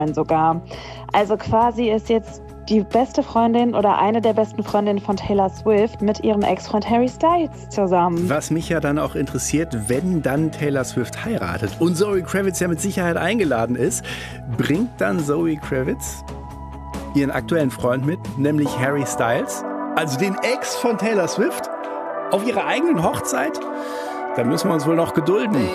sogar. Also quasi ist jetzt die beste Freundin oder eine der besten Freundinnen von Taylor Swift mit ihrem Ex-Freund Harry Styles zusammen. Was mich ja dann auch interessiert, wenn dann Taylor Swift heiratet und Zoe Kravitz ja mit Sicherheit eingeladen ist, bringt dann Zoe Kravitz ihren aktuellen Freund mit, nämlich Harry Styles, also den Ex von Taylor Swift, auf ihrer eigenen Hochzeit? Da müssen wir uns wohl noch gedulden.